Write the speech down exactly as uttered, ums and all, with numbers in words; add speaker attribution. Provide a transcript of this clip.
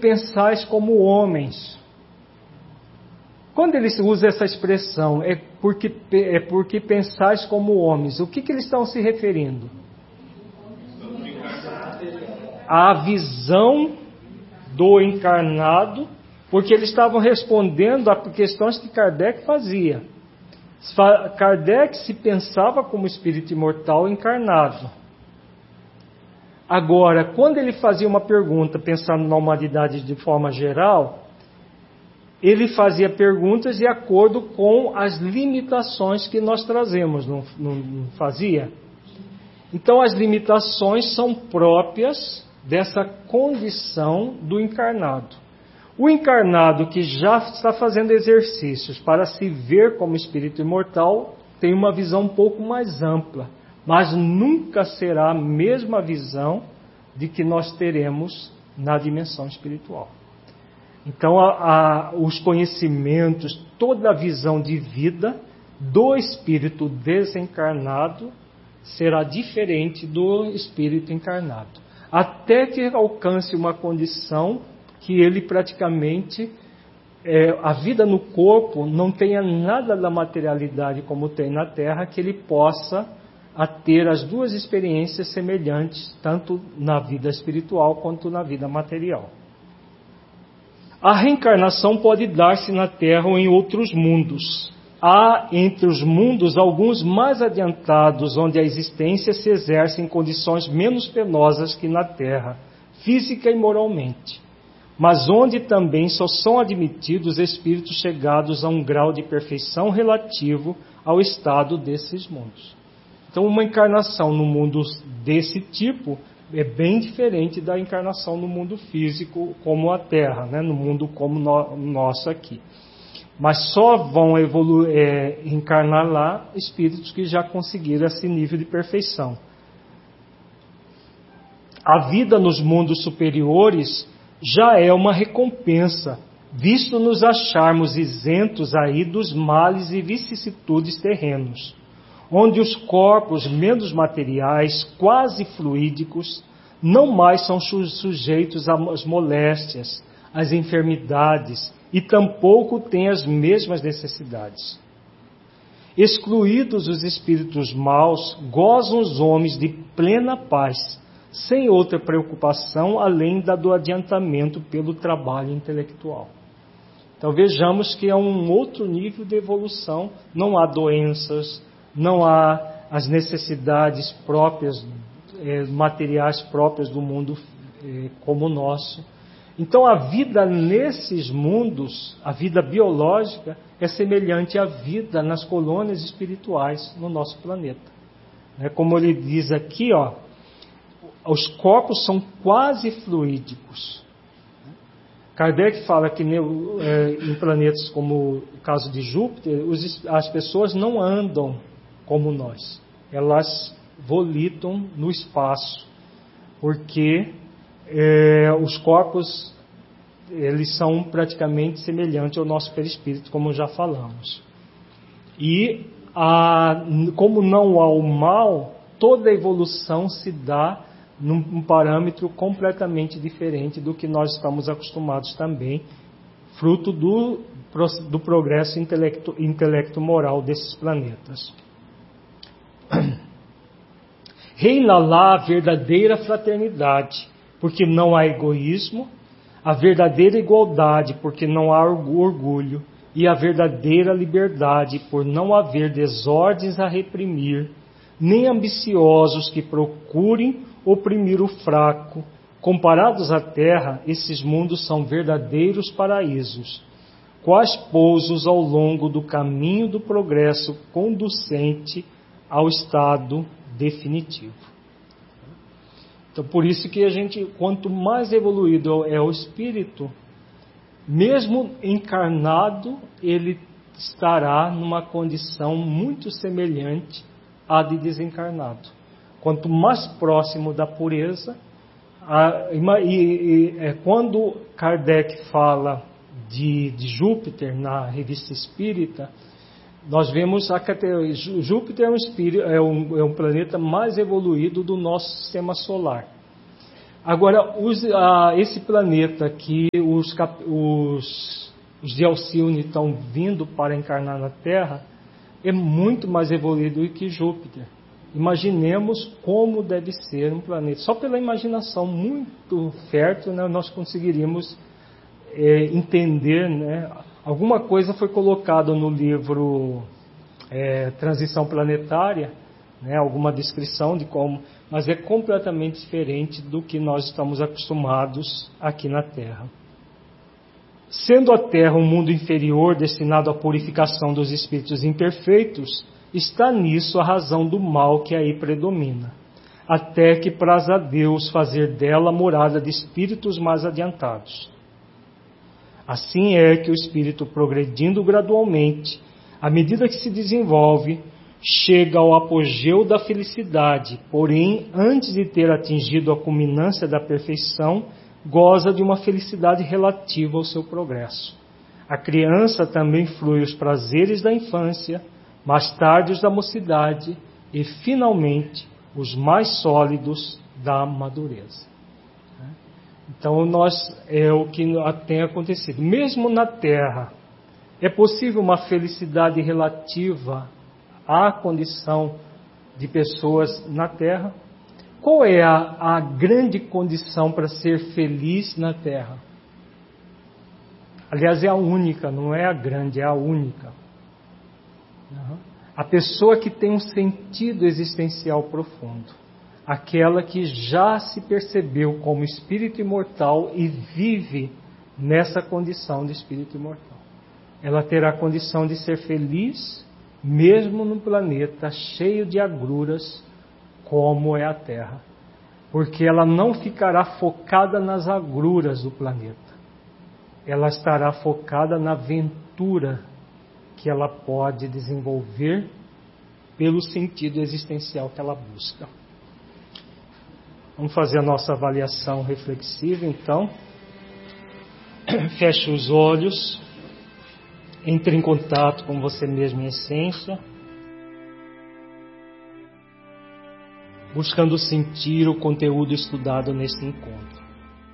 Speaker 1: pensais como homens. Quando ele usa essa expressão, é porque, é porque pensais como homens, o que, que eles estão se referindo? A visão do encarnado, porque eles estavam respondendo a questões que Kardec fazia. Kardec se pensava como espírito imortal encarnado. Agora, quando ele fazia uma pergunta pensando na humanidade de forma geral, ele fazia perguntas de acordo com as limitações que nós trazemos, não, não, não fazia? Então, as limitações são próprias dessa condição do encarnado. O encarnado que já está fazendo exercícios para se ver como espírito imortal tem uma visão um pouco mais ampla, mas nunca será a mesma visão de que nós teremos na dimensão espiritual. Então, a, a, os conhecimentos, toda a visão de vida do espírito desencarnado será diferente do espírito encarnado, até que alcance uma condição que ele praticamente, é, a vida no corpo não tenha nada da materialidade como tem na Terra, que ele possa a ter as duas experiências semelhantes, tanto na vida espiritual quanto na vida material. A reencarnação pode dar-se na Terra ou em outros mundos. Há entre os mundos alguns mais adiantados, onde a existência se exerce em condições menos penosas que na Terra, física e moralmente, mas onde também só são admitidos espíritos chegados a um grau de perfeição relativo ao estado desses mundos. Então, uma encarnação no mundo desse tipo é bem diferente da encarnação no mundo físico, como a Terra, né? No mundo como no, nosso aqui. Mas só vão evoluir, é, encarnar lá espíritos que já conseguiram esse nível de perfeição. A vida nos mundos superiores já é uma recompensa, visto nos acharmos isentos aí dos males e vicissitudes terrenos, onde os corpos menos materiais, quase fluídicos, não mais são sujeitos às moléstias, às enfermidades, e tampouco têm as mesmas necessidades. Excluídos os espíritos maus, gozam os homens de plena paz, sem outra preocupação além da do adiantamento pelo trabalho intelectual. Então vejamos que é um outro nível de evolução, não há doenças, não há as necessidades próprias, eh, materiais próprias do mundo eh, como o nosso. Então a vida nesses mundos, a vida biológica, é semelhante à vida nas colônias espirituais no nosso planeta. É como ele diz aqui, ó, os corpos são quase fluídicos. Kardec fala que em planetas como o caso de Júpiter, as pessoas não andam como nós. Elas volitam no espaço, porque é, os corpos eles são praticamente semelhantes ao nosso perispírito, como já falamos. E a, como não há o mal, toda a evolução se dá num parâmetro completamente diferente do que nós estamos acostumados também, fruto do, do progresso intelecto, intelecto-moral desses planetas. Reina lá a verdadeira fraternidade, porque não há egoísmo, a verdadeira igualdade, porque não há orgulho, e a verdadeira liberdade, por não haver desordens a reprimir, nem ambiciosos que procurem oprimir o fraco. Comparados à terra, esses mundos são verdadeiros paraísos, quais pousos ao longo do caminho do progresso conducente ao estado definitivo. Então, por isso que a gente, quanto mais evoluído é o espírito, mesmo encarnado, ele estará numa condição muito semelhante à de desencarnado. Quanto mais próximo da pureza, a, e, e, é, quando Kardec fala de, de Júpiter na Revista Espírita, nós vemos a categoria, Júpiter é um, espírito, é, um, é um planeta mais evoluído do nosso sistema solar. Agora, os, ah, esse planeta que os, os, os de Alcione estão vindo para encarnar na Terra é muito mais evoluído que Júpiter. Imaginemos como deve ser um planeta. Só pela imaginação muito fértil, né, nós conseguiríamos é, entender, né? Alguma coisa foi colocada no livro é, Transição Planetária, né, alguma descrição de como, mas é completamente diferente do que nós estamos acostumados aqui na Terra. Sendo a Terra um mundo inferior destinado à purificação dos espíritos imperfeitos, está nisso a razão do mal que aí predomina, até que praz a Deus fazer dela morada de espíritos mais adiantados. Assim é que o espírito, progredindo gradualmente, à medida que se desenvolve, chega ao apogeu da felicidade, porém, antes de ter atingido a culminância da perfeição, goza de uma felicidade relativa ao seu progresso. A criança também flui os prazeres da infância, mais tarde os da mocidade e, finalmente, os mais sólidos da madureza. Então, nós, é o que tem acontecido. Mesmo na Terra, é possível uma felicidade relativa à condição de pessoas na Terra. Qual é a, a grande condição para ser feliz na Terra? Aliás, é a única, não é a grande, é a única. Uhum. A pessoa que tem um sentido existencial profundo. Aquela que já se percebeu como espírito imortal e vive nessa condição de espírito imortal. Ela terá a condição de ser feliz, mesmo num planeta cheio de agruras, como é a Terra. Porque ela não ficará focada nas agruras do planeta. Ela estará focada na aventura que ela pode desenvolver pelo sentido existencial que ela busca. Vamos fazer a nossa avaliação reflexiva, então. Feche os olhos. Entre em contato com você mesmo em essência. Buscando sentir o conteúdo estudado neste encontro.